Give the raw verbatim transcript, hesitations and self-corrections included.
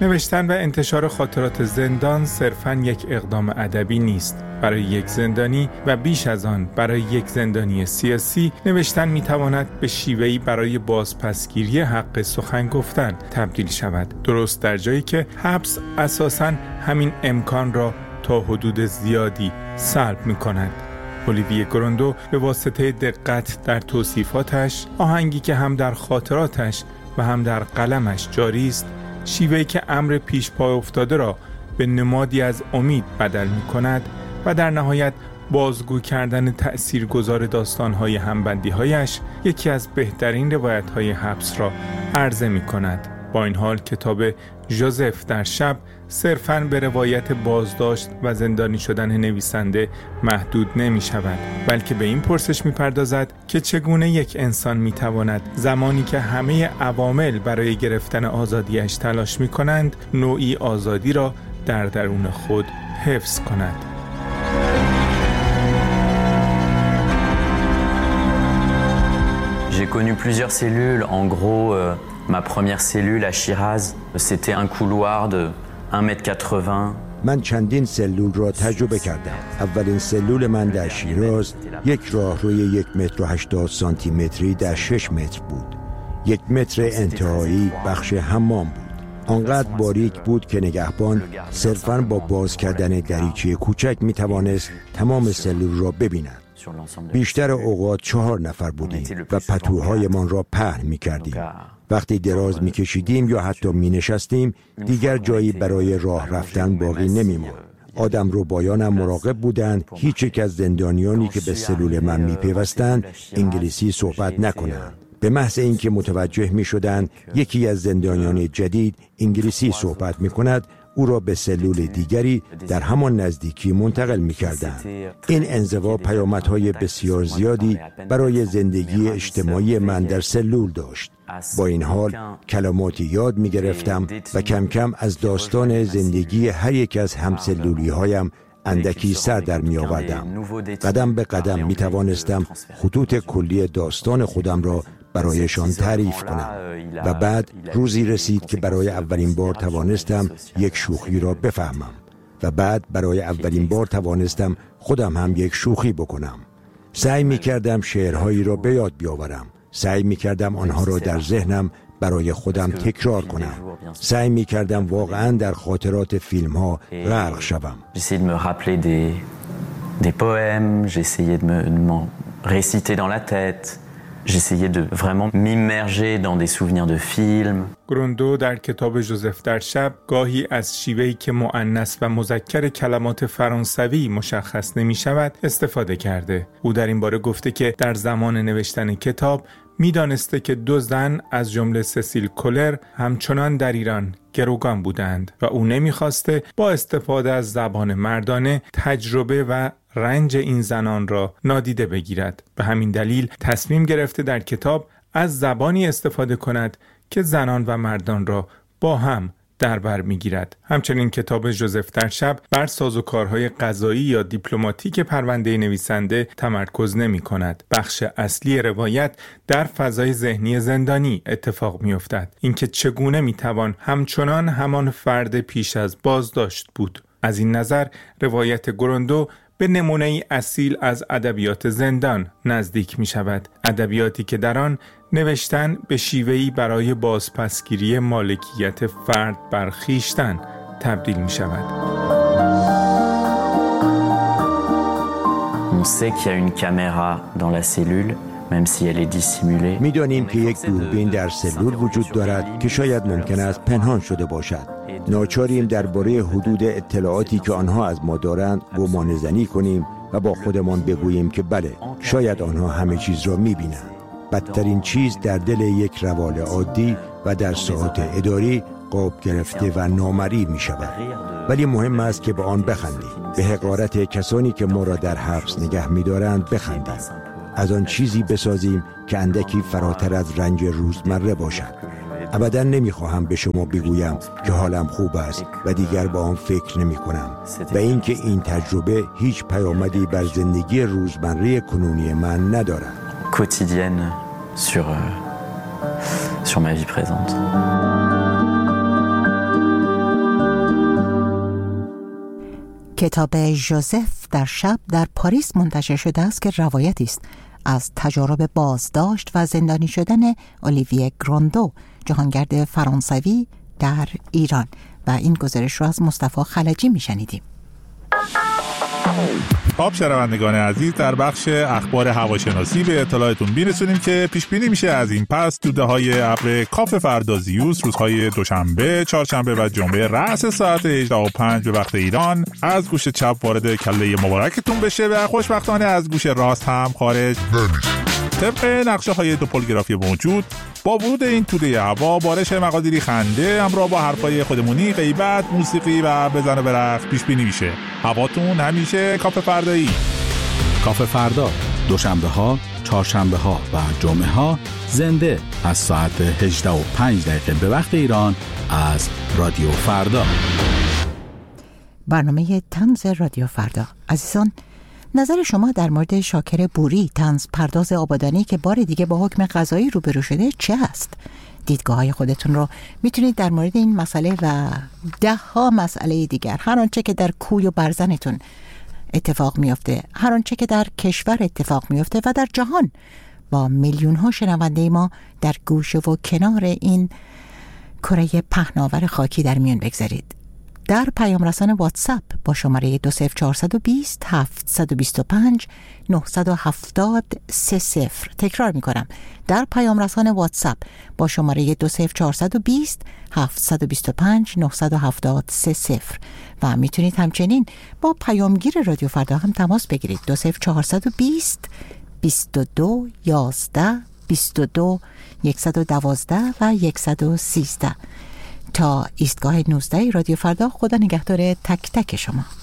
نوشتن و انتشار خاطرات زندان صرفاً یک اقدام ادبی نیست. برای یک زندانی و بیش از آن برای یک زندانی سیاسی، نوشتن میتواند به شیوهی برای بازپسگیری حق سخن گفتن تبدیل شود. درست در جایی که حبس اساساً همین امکان را تا حدود زیادی سلب میکند. اولیویه گروندو به واسطه دقت در توصیفاتش، آهنگی که هم در خاطراتش و هم در قلمش جاری است، شیوهی که امر پیش پا افتاده را به نمادی از امید بدل می‌کند و در نهایت بازگو کردن تأثیرگذار داستان‌های همبندی‌هایش یکی از بهترین روایت‌های حبس را عرضه می‌کند. با این حال کتاب ژوزف در شب صرفاً به روایت بازداشت و زندانی شدن نویسنده محدود نمی شود، بلکه به این پرسش می پردازد که چگونه یک انسان می تواند زمانی که همه عوامل برای گرفتن آزادیش تلاش می کنند، نوعی آزادی را در درون خود حفظ کند. J'ai connu plusieurs cellules. En gros, euh, ma première cellule à Shiraz, c'était un couloir de un mètre quatre-vingts. من چندین سلول را تجربه کردم. اولین سلول من در شیراز یک راهروی یک متر و هشتاد سانتی متری در شش متر بود. یک متر انتهایی بخش حمام بود. آنقدر باریک بود که نگهبان صرفاً با باز کردن دریچه کوچک می توانست تمام سلول را ببیند. بیشتر اوقات چهار نفر بودیم و پتوهایمان را پهن می کردیم. وقتی دراز می کشیدیم یا حتی می نشستیم، دیگر جایی برای راه رفتن باقی نمی ماند. آدم رو بایانم مراقب بودند هیچ یک از زندانیانی که به سلول من می پیوستند انگلیسی صحبت نکنند. به محض اینکه متوجه می شدند یکی از زندانیان جدید انگلیسی صحبت می کند، او را به سلول دیگری در همان نزدیکی منتقل می کردند. این انزوا پیامدهای بسیار زیادی برای زندگی اجتماعی من در سلول داشت. با این حال کلماتی یاد می گرفتم و کم کم از داستان زندگی هر یک از همسلولی هایم اندکی سر در می آوردم. قدم به قدم می توانستم خطوط کلی داستان خودم را برایشان تعریف کنم و بعد روزی رسید که برای اولین بار توانستم یک شوخی را بفهمم و بعد برای اولین بار توانستم خودم هم یک شوخی بکنم. سعی می کردم شعرهایی را به یاد بیاورم. سعی می کردم آنها را در ذهنم برای خودم تکرار کنم. سعی می کردم واقعا در خاطرات فیلم ها غرق شوم. J'essayais de me rappeler des des poèmes, j'essayais de me de m'en réciter dans la tête. J'essayais de vraiment m'immerger dans des souvenirs de films. گروندو در کتاب ژوزف در شب گاهی از شیوهی که مؤنث و مذکر کلمات فرانسوی مشخص نمی شود استفاده کرده. او در این باره گفته که در زمان نوشتن کتاب می دانسته که دو زن از جمله سسیل کولر همچنان در ایران گروگان بودند و او نمی خواسته با استفاده از زبان مردانه تجربه و رنج این زنان را نادیده بگیرد. به همین دلیل تصمیم گرفته در کتاب از زبانی استفاده کند که زنان و مردان را با هم در بر می‌گیرد. همچنین کتاب ژوزف در شب بر سازوکارهای قضایی یا دیپلماتیک پرونده نویسنده تمرکز نمی‌کند. بخش اصلی روایت در فضای ذهنی زندانی اتفاق می‌افتد. اینکه چگونه می‌توان همچنان همان فرد پیش از بازداشت بود. از این نظر روایت گروندو به نمونه‌ای اصیل از ادبیات زندان نزدیک می شود. ادبیاتی که در آن نوشتن به شیوهی برای بازپسگیری مالکیت فرد بر خویشتن تبدیل می شود. On sait qu'il y a une caméra dans la cellule, même si elle est dissimulée. می‌دانیم که یک دوربین در سلول وجود دارد که شاید ممکن است پنهان شده باشد. ناچاریم درباره حدود اطلاعاتی که آنها از ما دارند گمانه‌زنی کنیم و با خودمان بگوییم که بله، شاید آنها همه چیز را می‌بینند. بدترین چیز در دل یک روال عادی و در ساعات اداری قاب گرفته و نامری می‌شود. ولی مهم است که به آن بخندیم. به حقارت کسانی که ما را در حبس نگه می‌دارند بخندیم. از آن چیزی بسازیم که اندکی فراتر از رنج روزمره باشد. ابدا نمیخواهم به شما بگویم که حالم خوب است و دیگر با آن فکر نمی کنم و اینکه این تجربه هیچ پیامدی بر زندگی روزمره کنونی من ندارد. Quotidienne sur, euh, sur ma vie présente. کتاب ژوزف در شب در پاریس منتشر شده است که روایتی است از تجارب بازداشت و زندانی شدن اولیویه گراندو، جهانگرد فرانسوی در ایران، و این گزارش را از مصطفی خلجی میشنیدیم. خب شنوندگان عزیز، در بخش اخبار هواشناسی به اطلاعتون میرسونیم که پیش بینی میشه از این پس دوده‌های ابر کاف فردازیوس روزهای دوشنبه، چهارشنبه و جمعه رأس ساعت هجده و پنج به وقت ایران از گوش چپ وارد کله مبارکتون بشه و خوشبختانه از گوش راست هم خارج نمیشه. طبق نقشه های دوپولگرافی موجود، با ورود این توده هوا بارش مقادیری خنده همراه با حرفای خودمونی، غیبت، موسیقی و بزن و برقص پیش بینی میشه. هواتون همیشه کاف فردایی. کاف فردا دوشنبه ها، چهارشنبه ها و جمعه ها زنده از ساعت هجده و پنج دقیقه به وقت ایران از رادیو فردا. برنامه طنز رادیو فردا. عزیزان، نظر شما در مورد شاکر بوری، طنز پرداز آبادانی که بار دیگه با حکم قضایی روبرو شده چه است؟ دیدگاه های خودتون رو میتونید در مورد این مسئله و ده ها مسئله دیگر، هر آنچه که در کوی و برزنتون اتفاق میفته، هر آنچه که در کشور اتفاق میفته و در جهان، با میلیون ها شنونده ما در گوشه و کنار این کره پهناور خاکی در میان بگذارید. در پیام رسان واتساپ با شماره دو صفر چهار دو صفر هفت دو پنج نه هفت سه صفر. تکرار می کنم، در پیام رسان واتساپ با شماره دو صفر چهار دو صفر هفت دو پنج نه هفت سه صفر و میتونید همچنین با پیامگیر رادیو فردا هم تماس بگیرید. دو صفر چهار دو صفر بیست و دو یازده بیست و دو صد و دوازده و صد و سیزده. تا ایستگاه نوزده رادیو فردا، خدا نگهدار تک تک شما.